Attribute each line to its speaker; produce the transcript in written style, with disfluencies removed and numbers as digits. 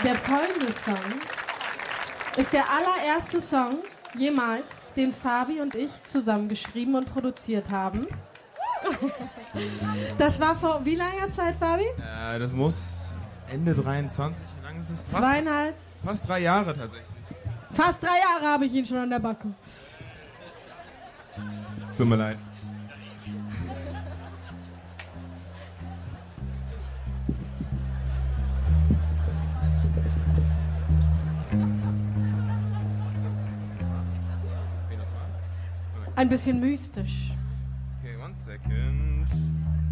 Speaker 1: Der folgende Song ist der allererste Song jemals, den Fabi und ich zusammen geschrieben und produziert haben. Das war vor wie langer Zeit, Fabi?
Speaker 2: Das muss Ende 23. Wie lange ist es? Fast 3 Jahre tatsächlich.
Speaker 1: Fast 3 Jahre habe ich ihn schon an der Backe.
Speaker 2: Es tut mir leid.
Speaker 1: Ein bisschen mystisch.
Speaker 2: Okay, one second.